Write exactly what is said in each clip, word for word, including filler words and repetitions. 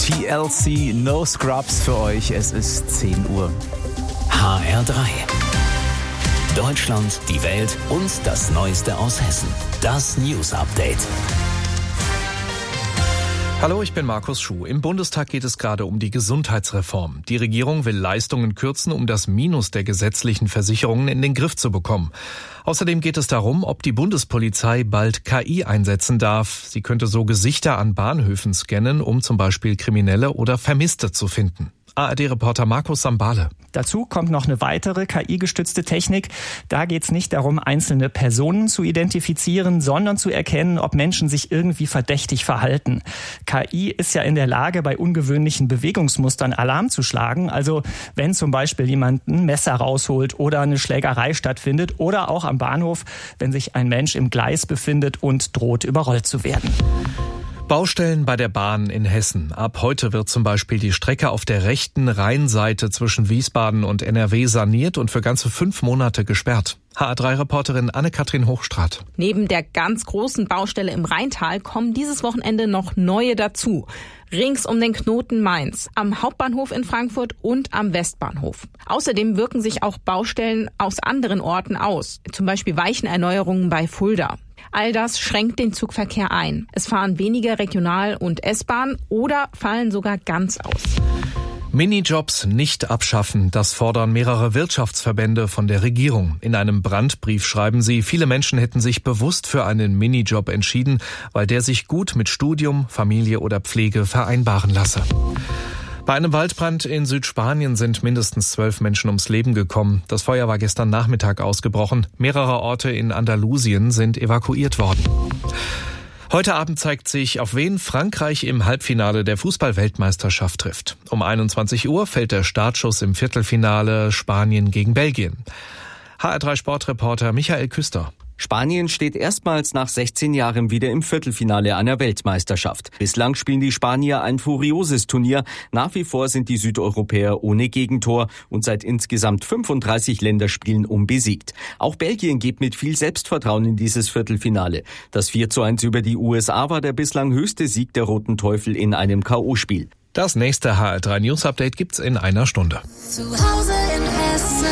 T L C, No Scrubs für euch. Es ist zehn Uhr. H R drei. Deutschland, die Welt und das Neueste aus Hessen. Das News Update. Hallo, ich bin Markus Schuh. Im Bundestag geht es gerade um die Gesundheitsreform. Die Regierung will Leistungen kürzen, um das Minus der gesetzlichen Versicherungen in den Griff zu bekommen. Außerdem geht es darum, ob die Bundespolizei bald K I einsetzen darf. Sie könnte so Gesichter an Bahnhöfen scannen, um zum Beispiel Kriminelle oder Vermisste zu finden. A R D-Reporter Markus Sambale. Dazu kommt noch eine weitere K I-gestützte Technik. Da geht es nicht darum, einzelne Personen zu identifizieren, sondern zu erkennen, ob Menschen sich irgendwie verdächtig verhalten. K I ist ja in der Lage, bei ungewöhnlichen Bewegungsmustern Alarm zu schlagen. Also wenn zum Beispiel jemand ein Messer rausholt oder eine Schlägerei stattfindet oder auch am Bahnhof, wenn sich ein Mensch im Gleis befindet und droht, überrollt zu werden. Baustellen bei der Bahn in Hessen. Ab heute wird zum Beispiel die Strecke auf der rechten Rheinseite zwischen Wiesbaden und N R W saniert und für ganze fünf Monate gesperrt. H R drei-Reporterin Anne-Kathrin Hochstraat. Neben der ganz großen Baustelle im Rheintal kommen dieses Wochenende noch neue dazu. Rings um den Knoten Mainz, am Hauptbahnhof in Frankfurt und am Westbahnhof. Außerdem wirken sich auch Baustellen aus anderen Orten aus, zum Beispiel Weichenerneuerungen bei Fulda. All das schränkt den Zugverkehr ein. Es fahren weniger Regional- und S-Bahn oder fallen sogar ganz aus. Minijobs nicht abschaffen, das fordern mehrere Wirtschaftsverbände von der Regierung. In einem Brandbrief schreiben sie, viele Menschen hätten sich bewusst für einen Minijob entschieden, weil der sich gut mit Studium, Familie oder Pflege vereinbaren lasse. Bei einem Waldbrand in Südspanien sind mindestens zwölf Menschen ums Leben gekommen. Das Feuer war gestern Nachmittag ausgebrochen. Mehrere Orte in Andalusien sind evakuiert worden. Heute Abend zeigt sich, auf wen Frankreich im Halbfinale der Fußball-Weltmeisterschaft trifft. Um einundzwanzig Uhr fällt der Startschuss im Viertelfinale Spanien gegen Belgien. H R drei Sportreporter Michael Küster. Spanien steht erstmals nach sechzehn Jahren wieder im Viertelfinale einer Weltmeisterschaft. Bislang spielen die Spanier ein furioses Turnier. Nach wie vor sind die Südeuropäer ohne Gegentor und seit insgesamt fünfunddreißig Länderspielen unbesiegt. Auch Belgien geht mit viel Selbstvertrauen in dieses Viertelfinale. Das vier zu eins über die U S A war der bislang höchste Sieg der Roten Teufel in einem K O-Spiel. Das nächste H R drei News Update gibt's in einer Stunde. Zu Hause in Hessen.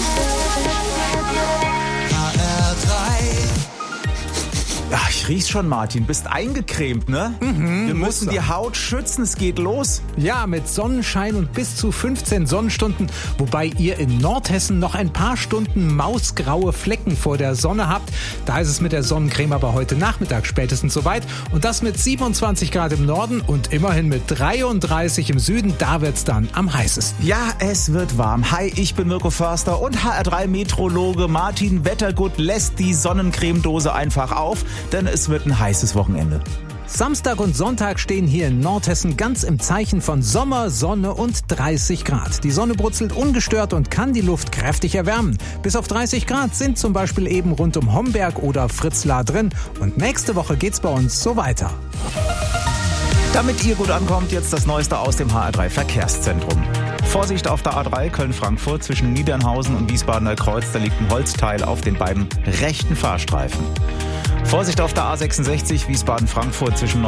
Ja, ich riech's schon, Martin. Bist eingecremt, ne? Mhm, Wir müssen so. die Haut schützen. Es geht los. Ja, mit Sonnenschein und bis zu fünfzehn Sonnenstunden, wobei ihr in Nordhessen noch ein paar Stunden mausgraue Flecken vor der Sonne habt. Da ist es mit der Sonnencreme aber heute Nachmittag spätestens soweit. Und das mit siebenundzwanzig Grad im Norden und immerhin mit dreiunddreißig im Süden. Da wird's dann am heißesten. Ja, es wird warm. Hi, ich bin Mirko Förster und H R drei Meteorologe Martin Wettergut lässt die Sonnencremedose einfach auf, denn es wird ein heißes Wochenende. Samstag und Sonntag stehen hier in Nordhessen ganz im Zeichen von Sommer, Sonne und dreißig Grad. Die Sonne brutzelt ungestört und kann die Luft kräftig erwärmen. Bis auf dreißig Grad sind zum Beispiel eben rund um Homberg oder Fritzlar drin. Und nächste Woche geht's bei uns so weiter. Damit ihr gut ankommt, jetzt das Neueste aus dem H R drei Verkehrszentrum. Vorsicht auf der A drei Köln-Frankfurt zwischen Niedernhausen und Wiesbadener Kreuz. Da liegt ein Holzteil auf den beiden rechten Fahrstreifen. Vorsicht auf der A sechsundsechzig Wiesbaden-Frankfurt zwischen